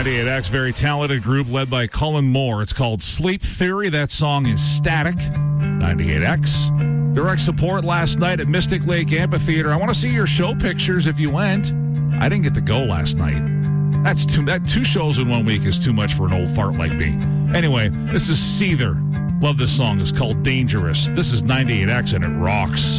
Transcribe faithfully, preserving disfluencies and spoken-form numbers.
ninety-eight X, very talented group led by Cullen Moore. It's called Sleep Theory. That song is Static. ninety-eight X. Direct support last night at Mystic Lake Amphitheater. I want to see your show pictures if you went. I didn't get to go last night. That's too, that two shows in one week is too much for an old fart like me. Anyway, this is Seether. Love this song. It's called Dangerous. This is ninety-eight X and it rocks.